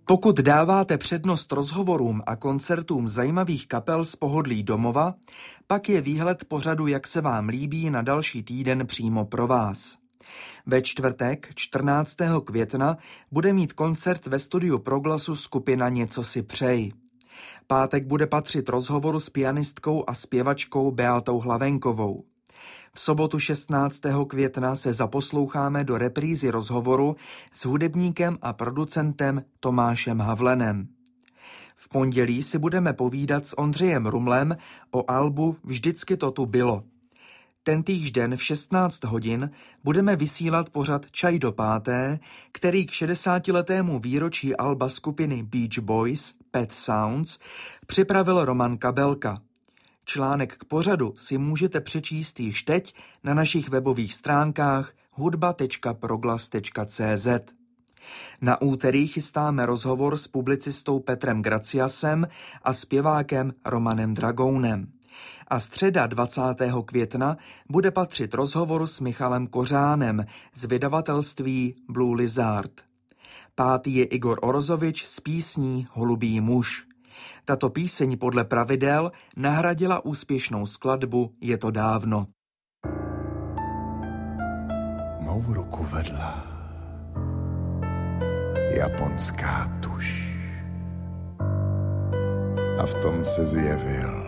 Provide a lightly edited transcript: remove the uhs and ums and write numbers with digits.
Pokud dáváte přednost rozhovorům a koncertům zajímavých kapel z pohodlí domova, pak je výhled pořadu Jak se vám líbí na další týden přímo pro vás. Ve čtvrtek 14. května bude mít koncert ve studiu Proglasu skupina Něco si přej. Pátek bude patřit rozhovoru s pianistkou a zpěvačkou Beatou Hlavenkovou. V sobotu 16. května se zaposloucháme do reprízy rozhovoru s hudebníkem a producentem Tomášem Havlenem. V pondělí si budeme povídat s Ondřejem Rumlem o albu Vždycky to tu bylo. Tentýž den v 16 hodin budeme vysílat pořad Čaj do páté, který k 60letému výročí alba skupiny Beach Boys Pet Sounds připravil Roman Kabelka. Článek k pořadu si můžete přečíst již teď na našich webových stránkách hudba.proglas.cz. Na úterý chystáme rozhovor s publicistou Petrem Graciasem a zpěvákem Romanem Dragounem. A středa 20. května bude patřit rozhovor s Michalem Kořánem z vydavatelství Blue Lizard. Pátý je Igor Orozovič s písní Holubý muž. Tato píseň podle pravidel nahradila úspěšnou skladbu Je to dávno. Mou ruku vedla japonská tuš a v tom se zjevil